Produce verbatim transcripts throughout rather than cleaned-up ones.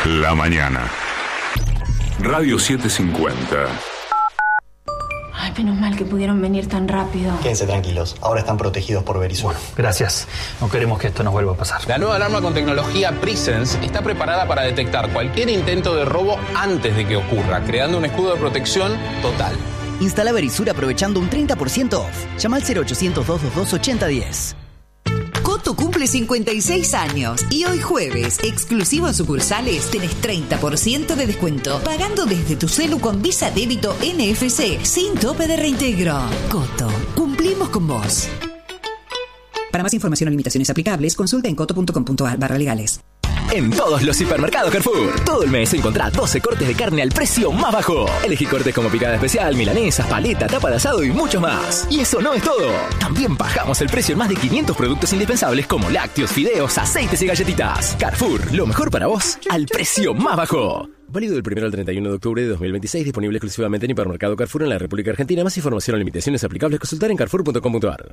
La mañana. Radio setecientos cincuenta. Ay, menos mal que pudieron venir tan rápido. Quédense tranquilos, ahora están protegidos por Verisur. Bueno, gracias. No queremos que esto nos vuelva a pasar. La nueva alarma con tecnología Presence está preparada para detectar cualquier intento de robo antes de que ocurra, creando un escudo de protección total. Instala Verisur aprovechando un treinta por ciento off. Llama al cero ochocientos, doscientos veintidós, ochenta diez. Coto cumple cincuenta y seis años y hoy jueves, exclusivo en sucursales, tenés treinta por ciento de descuento pagando desde tu celu con Visa Débito N F C sin tope de reintegro. Coto, cumplimos con vos. Para más información o limitaciones aplicables, consulta en coto punto com punto a r barra legales. En todos los hipermercados Carrefour, todo el mes encontrá doce cortes de carne al precio más bajo. Elegí cortes como picada especial, milanesas, paleta, tapa de asado y mucho más. Y eso no es todo. También bajamos el precio en más de quinientos productos indispensables como lácteos, fideos, aceites y galletitas. Carrefour, lo mejor para vos al precio más bajo. Válido del primero al treinta y uno de octubre de dos mil veintiséis, disponible exclusivamente en Hipermercado Carrefour en la República Argentina. Más información o limitaciones aplicables, consultar en carrefour punto com punto a r.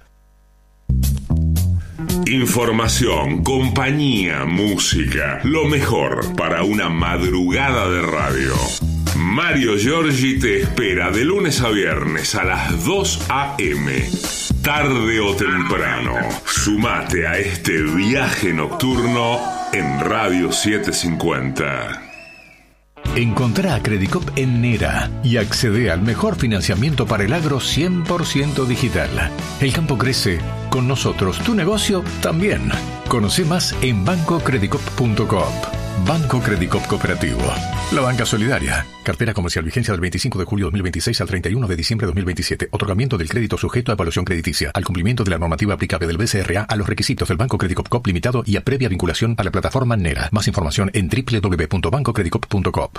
Información, compañía, música, lo mejor para una madrugada de radio. Mario Giorgi te espera de lunes a viernes a las dos a eme. Tarde o temprano, sumate a este viaje nocturno en Radio setecientos cincuenta. Encontrá a Credicop en Nera y accede al mejor financiamiento para el agro cien por ciento digital. El campo crece, con nosotros tu negocio también. Conoce más en banco credicop punto coop. Banco Credicop Cooperativo. La banca solidaria. Cartera comercial, vigencia del veinticinco de julio de dos mil veintiséis al treinta y uno de diciembre de dos mil veintisiete. Otorgamiento del crédito sujeto a evaluación crediticia. Al cumplimiento de la normativa aplicable del B C R A a los requisitos del Banco Credicop Coop Limitado y a previa vinculación a la plataforma Nera. Más información en doble u doble u doble u punto banco credicop punto coop.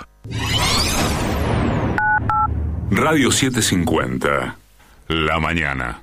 Radio setecientos cincuenta. La mañana.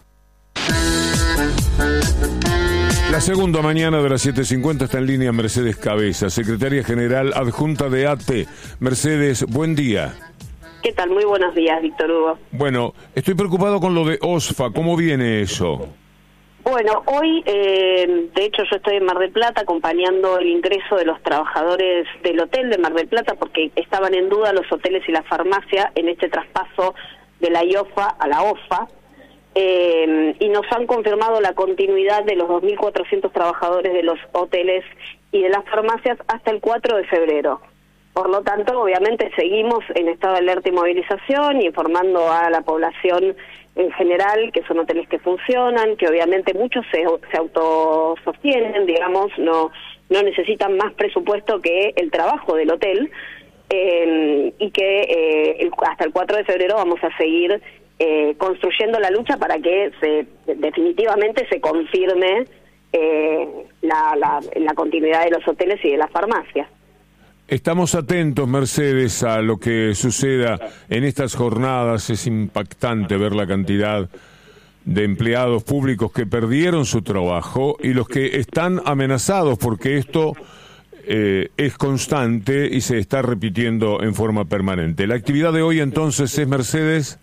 La segunda mañana de las siete cincuenta está en línea Mercedes Cabeza, secretaria general adjunta de A T E. Mercedes, buen día. ¿Qué tal? Muy buenos días, Víctor Hugo. Bueno, estoy preocupado con lo de OSFA. ¿Cómo viene eso? Bueno, hoy, eh, de hecho, yo estoy en Mar del Plata acompañando el ingreso de los trabajadores del hotel de Mar del Plata porque estaban en duda los hoteles y la farmacia en este traspaso de la I O F A a la O F A. Eh, y nos han confirmado la continuidad de los dos mil cuatrocientos trabajadores de los hoteles y de las farmacias hasta el cuatro de febrero. Por lo tanto, obviamente seguimos en estado de alerta y movilización, informando a la población en general que son hoteles que funcionan, que obviamente muchos se, se autosostienen, digamos, no, no necesitan más presupuesto que el trabajo del hotel, eh, y que eh, el, hasta el cuatro de febrero vamos a seguir Eh, construyendo la lucha para que se definitivamente se confirme eh, la, la, la continuidad de los hoteles y de las farmacias. Estamos atentos, Mercedes, a lo que suceda en estas jornadas. Es impactante ver la cantidad de empleados públicos que perdieron su trabajo y los que están amenazados porque esto eh, es constante y se está repitiendo en forma permanente. La actividad de hoy entonces es, Mercedes...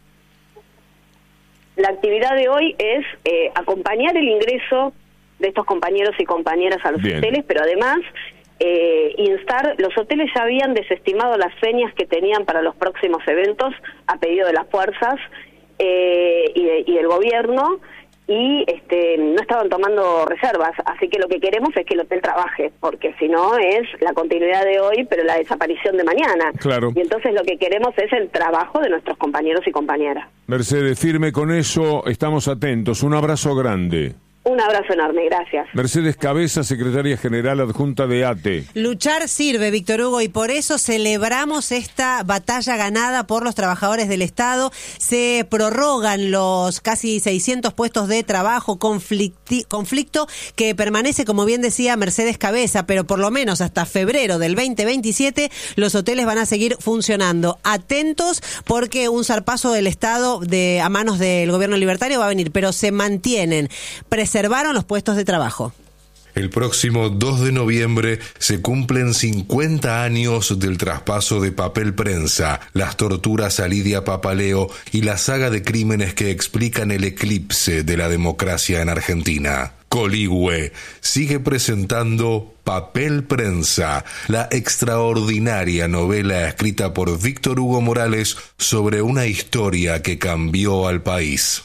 La actividad de hoy es eh, acompañar el ingreso de estos compañeros y compañeras a los Bien. hoteles, pero además eh, instar, los hoteles ya habían desestimado las fechas que tenían para los próximos eventos a pedido de las fuerzas eh, y, de, y del gobierno, y este, no estaban tomando reservas, así que lo que queremos es que el hotel trabaje, porque si no es la continuidad de hoy, pero la desaparición de mañana. Claro. Y entonces lo que queremos es el trabajo de nuestros compañeros y compañeras. Mercedes, firme con eso, estamos atentos. Un abrazo grande. Un abrazo enorme, gracias. Mercedes Cabeza, secretaria general adjunta de A T E. Luchar sirve, Víctor Hugo, y por eso celebramos esta batalla ganada por los trabajadores del Estado. Se prorrogan los casi seiscientos puestos de trabajo, conflicti- conflicto que permanece, como bien decía Mercedes Cabeza, pero por lo menos hasta febrero del veinte veintisiete los hoteles van a seguir funcionando. Atentos, porque un zarpazo del Estado de a manos del gobierno libertario va a venir, pero se mantienen preservados los puestos de trabajo. El próximo dos de noviembre se cumplen cincuenta años del traspaso de Papel Prensa, las torturas a Lidia Papaleo y la saga de crímenes que explican el eclipse de la democracia en Argentina. Coligüe sigue presentando Papel Prensa, la extraordinaria novela escrita por Víctor Hugo Morales sobre una historia que cambió al país.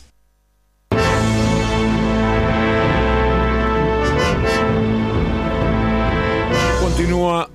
Continúa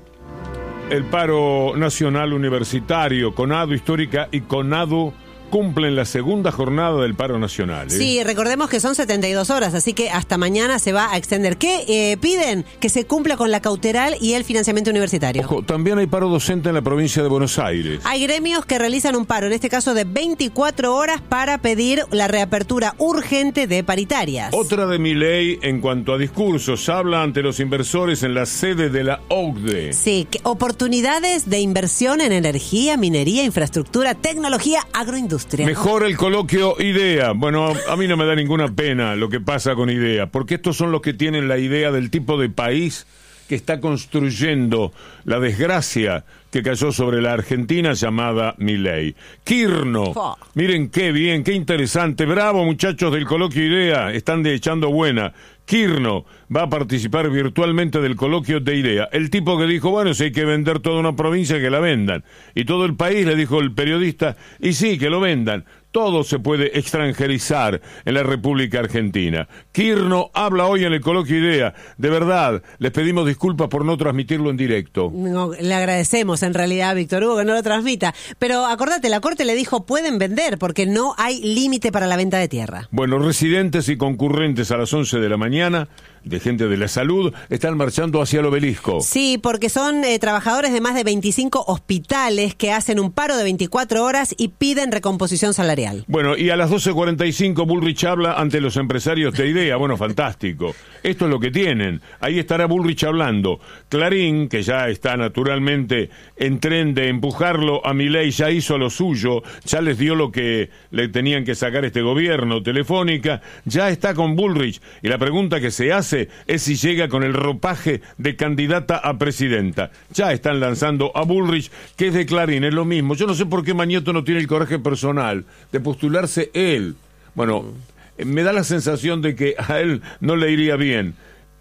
el paro nacional universitario. CONADU Histórica y CONADU cumplen la segunda jornada del paro nacional. ¿eh? Sí, recordemos que son setenta y dos horas, así que hasta mañana se va a extender. ¿Qué eh, piden? Que se cumpla con la cauteral y el financiamiento universitario. Ojo, también hay paro docente en la provincia de Buenos Aires. Hay gremios que realizan un paro, en este caso de veinticuatro horas, para pedir la reapertura urgente de paritarias. Otra de Milei en cuanto a discursos, habla ante los inversores en la sede de la O C D E. Sí, que oportunidades de inversión en energía, minería, infraestructura, tecnología, agroindustria. Mejor el coloquio IDEA. Bueno, a mí no me da ninguna pena lo que pasa con IDEA, porque estos son los que tienen la idea del tipo de país que está construyendo la desgracia que cayó sobre la Argentina llamada Milei. Quirno, miren qué bien, qué interesante. Bravo, muchachos del coloquio IDEA, están de echando buena. Quirno va a participar virtualmente del coloquio de IDEA. El tipo que dijo, bueno, si hay que vender toda una provincia, que la vendan. Y todo el país, le dijo el periodista, y sí, que lo vendan. Todo se puede extranjerizar en la República Argentina. Quirno habla hoy en el coloquio IDEA. De verdad, les pedimos disculpas por no transmitirlo en directo. No, le agradecemos en realidad a Víctor Hugo que no lo transmita. Pero acordate, la Corte le dijo pueden vender porque no hay límite para la venta de tierra. Bueno, residentes y concurrentes a las once de la mañana, de gente de la salud, están marchando hacia el obelisco. Sí, porque son eh, trabajadores de más de veinticinco hospitales que hacen un paro de veinticuatro horas y piden recomposición salarial. Bueno, y a las doce cuarenta y cinco Bullrich habla ante los empresarios de IDEA. Bueno, fantástico. Esto es lo que tienen. Ahí estará Bullrich hablando. Clarín, que ya está naturalmente en tren de empujarlo a Milei, ya hizo lo suyo, ya les dio lo que le tenían que sacar este gobierno. Telefónica ya está con Bullrich. Y la pregunta que se hace es si llega con el ropaje de candidata a presidenta. Ya están lanzando a Bullrich, que es de Clarín, es lo mismo. Yo no sé por qué Mañeto no tiene el coraje personal de postularse él. Bueno, me da la sensación de que a él no le iría bien,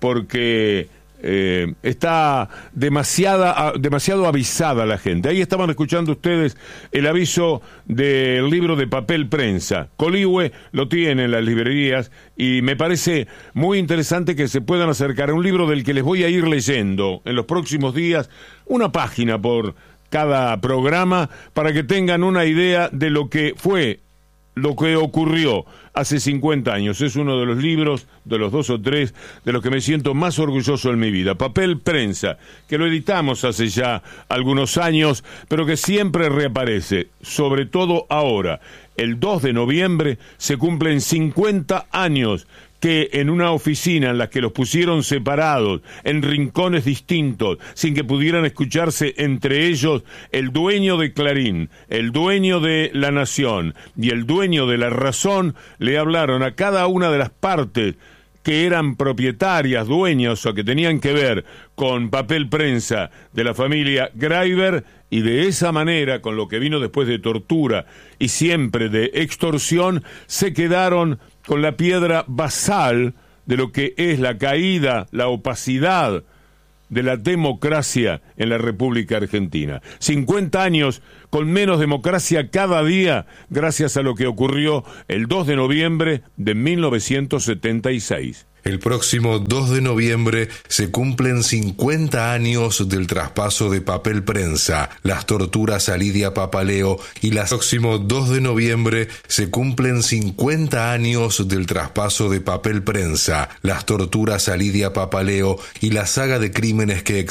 porque eh, está demasiada, demasiado avisada la gente. Ahí estaban escuchando ustedes el aviso del libro de Papel Prensa. Coligüe lo tiene en las librerías y me parece muy interesante que se puedan acercar a un libro del que les voy a ir leyendo en los próximos días, una página por cada programa, para que tengan una idea de lo que fue, lo que ocurrió hace cincuenta años. Es uno de los libros, de los dos o tres, de los que me siento más orgulloso en mi vida. Papel Prensa, que lo editamos hace ya algunos años, pero que siempre reaparece, sobre todo ahora. El dos de noviembre se cumplen cincuenta años que en una oficina en la que los pusieron separados, en rincones distintos, sin que pudieran escucharse entre ellos, el dueño de Clarín, el dueño de La Nación y el dueño de La Razón, le hablaron a cada una de las partes que eran propietarias, dueñas o que tenían que ver con Papel Prensa de la familia Greiber, y de esa manera, con lo que vino después de tortura y siempre de extorsión, se quedaron con la piedra basal de lo que es la caída, la opacidad de la democracia en la República Argentina. cincuenta años con menos democracia cada día, gracias a lo que ocurrió el dos de noviembre de mil novecientos setenta y seis. El próximo dos de noviembre se cumplen cincuenta años del traspaso de Papel Prensa, las torturas a Lidia Papaleo y el próximo dos de noviembre se cumplen cincuenta años del traspaso de Papel Prensa, las torturas a Lidia Papaleo y la saga de crímenes que